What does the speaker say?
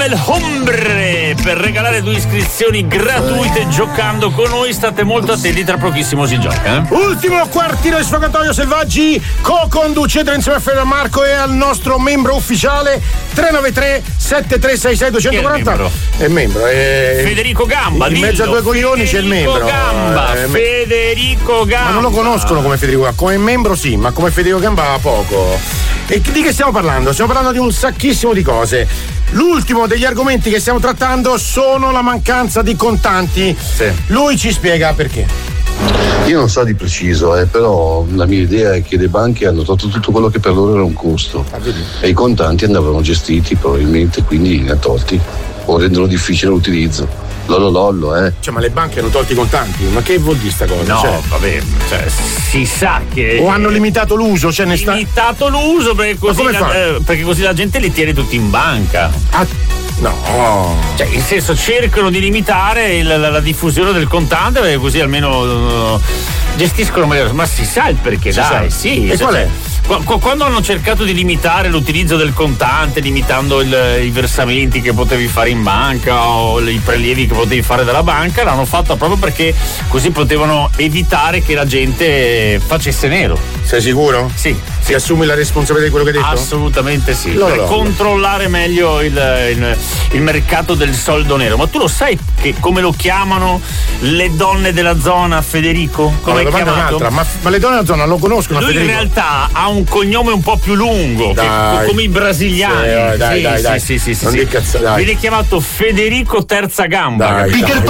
El Hombre per regalare 2 iscrizioni gratuite giocando con noi. State molto attenti, tra pochissimo si gioca. Ultimo quartino di Sfogatoio Selvaggi, co-conducete insieme a Fede Marco e al nostro membro ufficiale 393 7366 240. È membro. Federico Gamba. In mezzo a 2 coglioni c'è il membro. Federico Gamba. Ma non lo conoscono come Federico Gamba. Come membro sì, ma come Federico Gamba poco. E di che stiamo parlando? Stiamo parlando di un sacchissimo di cose. L'ultimo degli argomenti che stiamo trattando sono la mancanza di contanti. Sì. Lui ci spiega perché. Io non so di preciso, però la mia idea è che le banche hanno tolto tutto quello che per loro era un costo e i contanti andavano gestiti probabilmente, quindi li ha tolti o rendono difficile l'utilizzo. Lollo, Cioè, ma le banche hanno tolto i contanti? Ma che vuol dire sta cosa? No, vabbè, si sa che. O hanno limitato l'uso, limitato l'uso perché così la gente li tiene tutti in banca. No, cioè in senso cercano di limitare la diffusione del contante perché così almeno gestiscono meglio, ma si sa il perché, sì. E qual è? Quando hanno cercato di limitare l'utilizzo del contante, limitando i versamenti che potevi fare in banca o i prelievi che potevi fare dalla banca, l'hanno fatto proprio perché così potevano evitare che la gente facesse nero. Sei sicuro? Sì. Ti assumi la responsabilità di quello che hai detto? Assolutamente sì. Per controllare meglio il mercato del soldo nero. Ma tu lo sai che come lo chiamano le donne della zona, Federico? Come è chiamato? Ma le donne della zona lo conoscono? Lui Federico? In realtà ha un cognome un po' più lungo, come i brasiliani. Dai. Sì. Non di cazzate, dai. Viene chiamato Federico Terza Gamba.